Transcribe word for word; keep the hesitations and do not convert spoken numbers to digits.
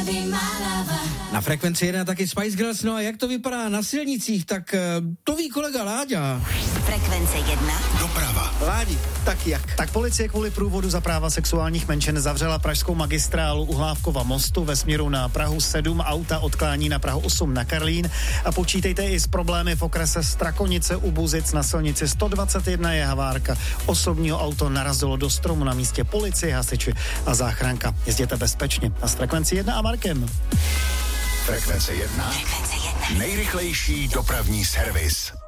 Na Frekvenci jedna taky Spice Girls, no a jak to vypadá na silnicích, tak to ví kolega Láďa. Frekvence jedna. Doprava. Ládi, tak jak? Tak policie kvůli průvodu za práva sexuálních menšin zavřela pražskou magistrálu u Hlávkova mostu ve směru na Prahu sedm, auta odklání na Prahu osm na Karlín a počítejte i s problémy v okrese Strakonice u Buzic. Na silnici sto dvacet jedna je havárka. Osobního auto narazilo do stromu, na místě policie, hasiči a záchranka. Jezděte bezpečně. A s Frekvencí jedna a Markem. Frekvence jedna. Frekvence jedna. Nejrychlejší dopravní servis.